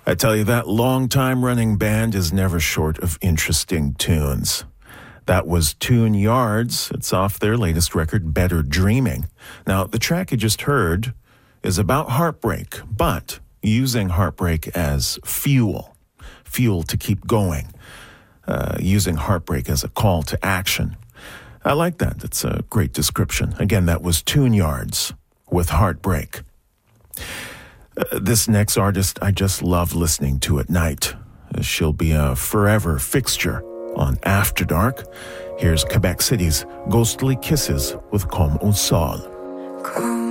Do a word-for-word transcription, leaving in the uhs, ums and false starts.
I tell you, that long-time-running band is never short of interesting tunes. That was Tune Yards. It's off their latest record, Better Dreaming. Now, the track you just heard is about heartbreak, but using heartbreak as fuel, fuel to keep going, uh, using heartbreak as a call to action. I like that. That's a great description. Again, that was Tune Yards with Heartbreak. Uh, this next artist, I just love listening to at night. Uh, she'll be a forever fixture on After Dark. Here's Quebec City's Ghostly Kisses with Comme un Sol.